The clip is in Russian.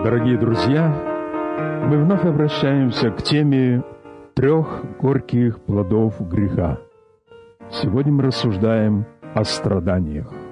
Дорогие друзья, мы вновь обращаемся к теме 3 горьких плодов греха. Сегодня мы рассуждаем о страданиях.